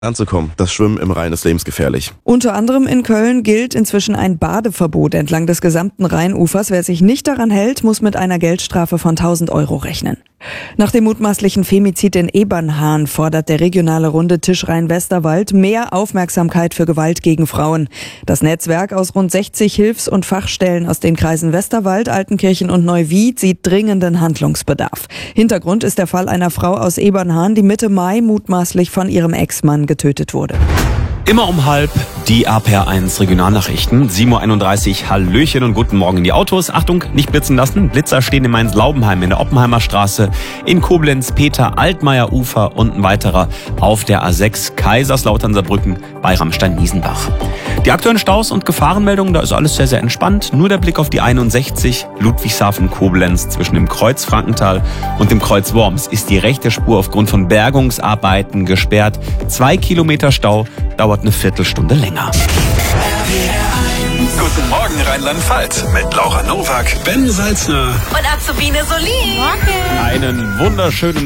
anzukommen. Das Schwimmen im Rhein ist lebensgefährlich. Unter anderem in Köln gilt inzwischen ein Badeverbot entlang des gesamten Rheinufers. Wer sich nicht daran hält, muss mit einer Geldstrafe von 1.000 Euro rechnen. Nach dem mutmaßlichen Femizid in Ebernhahn fordert der regionale Runde Tisch Rhein-Westerwald mehr Aufmerksamkeit für Gewalt gegen Frauen. Das Netzwerk aus rund 60 Hilfs- und Fachstellen aus den Kreisen Westerwald, Altenkirchen und Neuwied sieht dringenden Handlungsbedarf. Hintergrund ist der Fall einer Frau aus Ebernhahn, die Mitte Mai mutmaßlich von ihrem Ex-Mann getötet wurde. Immer um 12:30 die RPR1 Regionalnachrichten. 7.31 Uhr, Hallöchen und guten Morgen in die Autos. Achtung, nicht blitzen lassen. Blitzer stehen in Mainz-Laubenheim in der Oppenheimer Straße, in Koblenz, Peter, Altmaier Ufer und ein weiterer auf der A6 Kaiserslautern-Saarbrücken bei Rammstein-Niesenbach. Die aktuellen Staus und Gefahrenmeldungen, da ist alles sehr, sehr entspannt. Nur der Blick auf die 61 Ludwigshafen-Koblenz zwischen dem Kreuz Frankenthal und dem Kreuz Worms ist die rechte Spur aufgrund von Bergungsarbeiten gesperrt. 2 Kilometer Stau, dauert eine Viertelstunde länger. Guten Morgen Rheinland-Pfalz mit Laura Nowak, Ben Salzner und Azubine Solin. Einen wunderschönen